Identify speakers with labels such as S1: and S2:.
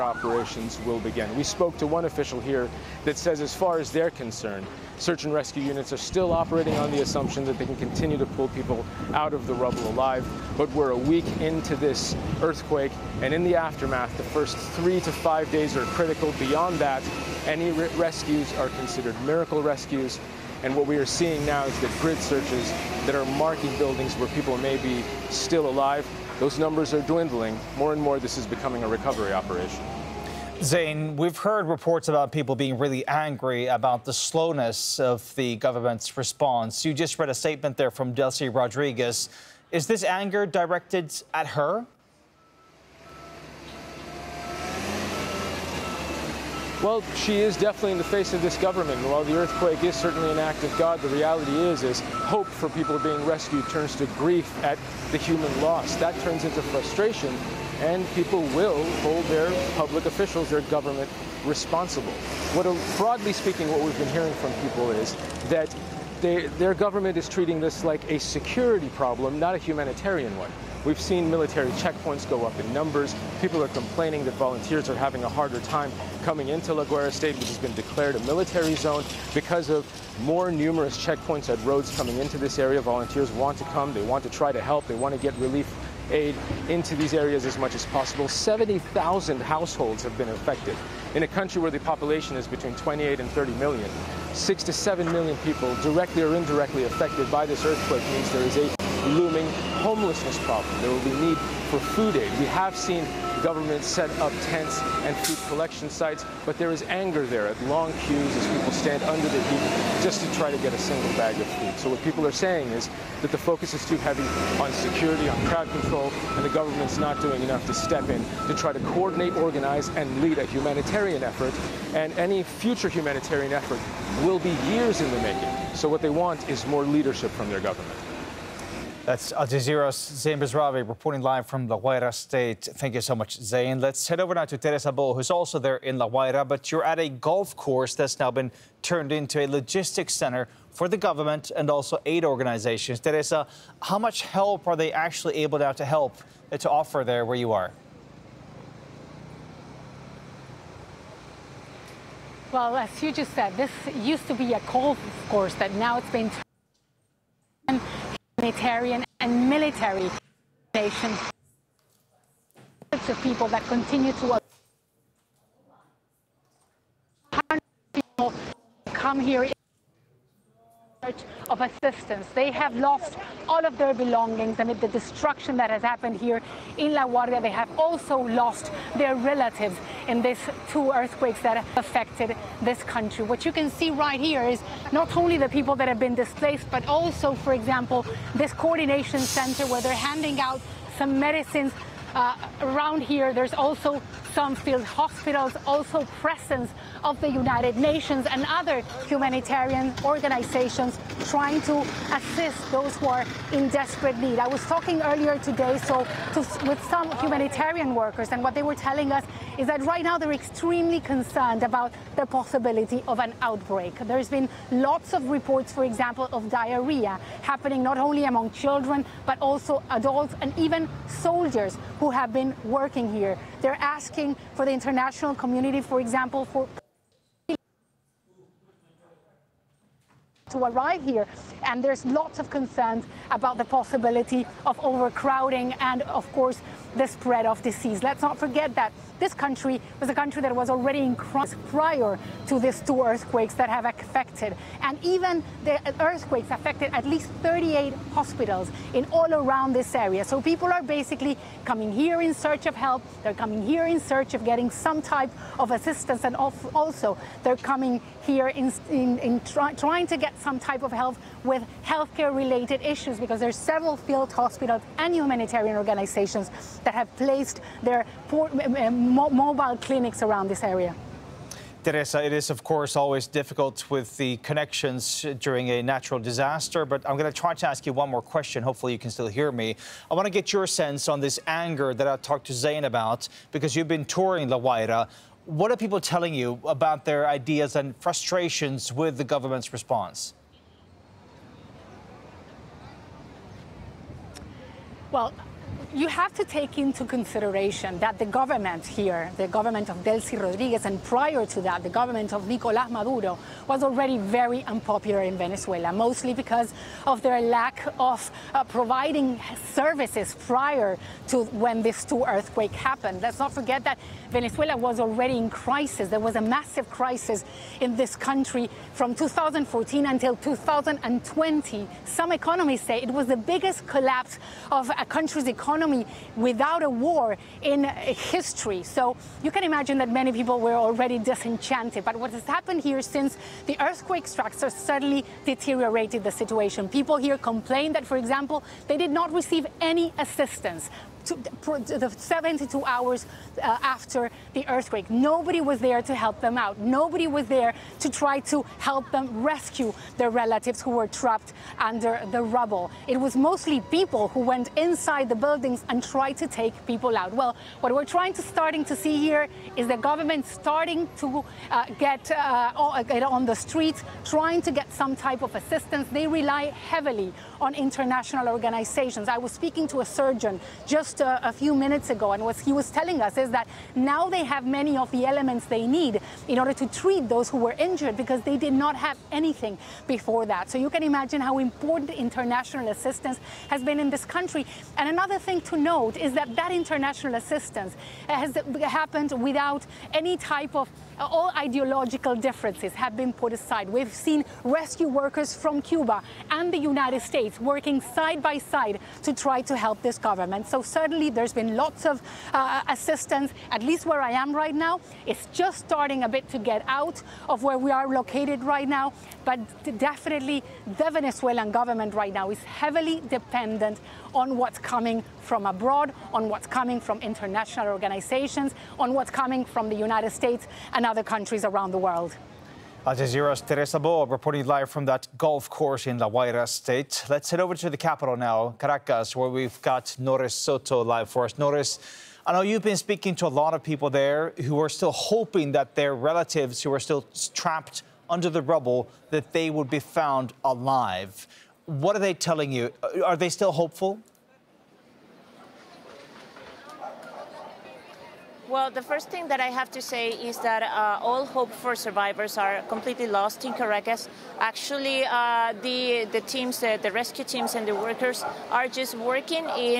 S1: operations will begin. We spoke to one official here that says as far as they're concerned, search and rescue units are still operating on the assumption that they can continue to pull people out of the rubble alive. But we're a week into this earthquake, and in the aftermath, the first 3 to 5 days are critical. Beyond that, any rescues are considered miracle rescues. And what we are seeing now is that grid searches that are marking buildings where people may be still alive, those numbers are dwindling. More and more, this is becoming a recovery operation.
S2: Zain, we've heard reports about people being really angry about the slowness of the government's response. You just read a statement there from Delcy Rodriguez. Is this anger directed at her?
S1: Well, she is definitely in the face of this government. And while the earthquake is certainly an act of God, the reality is hope for people being rescued turns to grief at the human loss. That turns into frustration, and people will hold their public officials, their government, responsible. Broadly speaking, what we've been hearing from people is that their government is treating this like a security problem, not a humanitarian one. We've seen military checkpoints go up in numbers. People are complaining that volunteers are having a harder time coming into La Guaira State, which has been declared a military zone because of more numerous checkpoints at roads coming into this area. Volunteers want to come, they want to try to help, they want to get relief aid into these areas as much as possible. 70,000 households have been affected. In a country where the population is between 28 and 30 million, 6 to 7 million people directly or indirectly affected by this earthquake means there is a looming homelessness problem. There will be need for food aid. We have seen governments set up tents and food collection sites, but there is anger there at long queues as people stand under the heat just to try to get a single bag of food. So what people are saying is that the focus is too heavy on security, on crowd control, and the government's not doing enough to step in to try to coordinate, organize, and lead a humanitarian effort. And any future humanitarian effort will be years in the making. So what they want is more leadership from their government.
S2: That's Al Jazeera's Zain Bezrawi reporting live from La Guaira State. Thank you so much, Zain. Let's head over now to Teresa Bo, who's also there in La Guaira, but you're at a golf course that's now been turned into a logistics center for the government and also aid organizations. Teresa, how much help are they actually able now to offer there where you are?
S3: Well, as you just said, this used to be a golf course that now it's been turned humanitarian and military nation. Of people that continue to people come here in search of assistance. They have lost all of their belongings amid the destruction that has happened here in La Guardia. They have also lost their relatives in these 2 earthquakes that have affected this country. What you can see right here is not only the people that have been displaced, but also, for example, this coordination center where they're handing out some medicines. Around here, there's also some field hospitals, also presence of the United Nations and other humanitarian organizations trying to assist those who are in desperate need. I was talking earlier today with some humanitarian workers, and what they were telling us is that right now they're extremely concerned about the possibility of an outbreak. There's been lots of reports, for example, of diarrhea happening not only among children, but also adults and even soldiers who have been working here. They're asking for the international community, for example, to arrive here, and there's lots of concerns about the possibility of overcrowding and, of course, the spread of disease. Let's not forget that this country was a country that was already in crisis prior to these 2 earthquakes that have affected. And even the earthquakes affected at least 38 hospitals in all around this area. So people are basically coming here in search of help. They're coming here in search of getting some type of assistance, and also they're coming here trying to get some type of help with healthcare-related issues, because there's several field hospitals and humanitarian organizations that have placed their mobile clinics around this area.
S2: Teresa, it is, of course, always difficult with the connections during a natural disaster, but I'm going to try to ask you one more question. Hopefully you can still hear me. I want to get your sense on this anger that I talked to Zain about, because you've been touring La Guaira. What are people telling you about their ideas and frustrations with the government's response?
S3: Well, you have to take into consideration that the government here, the government of Delcy Rodriguez, and prior to that, the government of Nicolás Maduro, was already very unpopular in Venezuela, mostly because of their lack of providing services prior to when these two earthquakes happened. Let's not forget that Venezuela was already in crisis. There was a massive crisis in this country from 2014 until 2020. Some economists say it was the biggest collapse of a country's economy without a war in history. So you can imagine that many people were already disenchanted. But what has happened here since the earthquake struck has certainly deteriorated the situation. People here complain that, for example, they did not receive any assistance. The 72 hours after the earthquake. Nobody was there to help them out. Nobody was there to try to help them rescue their relatives who were trapped under the rubble. It was mostly people who went inside the buildings and tried to take people out. Well, what we're starting to see here is the government starting to get on the streets, trying to get some type of assistance. They rely heavily on international organizations. I was speaking to a surgeon just a few minutes ago, and what he was telling us is that now they have many of the elements they need in order to treat those who were injured, because they did not have anything before that. So you can imagine how important international assistance has been in this country. And another thing to note is that that international assistance has happened without any type of all ideological differences have been put aside. We've seen rescue workers from Cuba and the United States working side by side to try to help this government. So certainly there's been lots of assistance, at least where I am right now. It's just starting a bit to get out of where we are located right now, but definitely the Venezuelan government right now is heavily dependent on what's coming from abroad, on what's coming from international organizations, on what's coming from the United States and other countries around the world.
S2: Al Jazeera's Teresa Bo reporting live from that golf course in La Guaira state. Let's head over to the capital now, Caracas, where we've got Norris Soto live for us. Norris, I know you've been speaking to a lot of people there who are still hoping that their relatives who are still trapped under the rubble, that they would be found alive. What are they telling you? Are they still hopeful?
S4: Well, the first thing that I have to say is that all hope for survivors are completely lost in Caracas. Actually, the teams, the rescue teams and the workers are just working in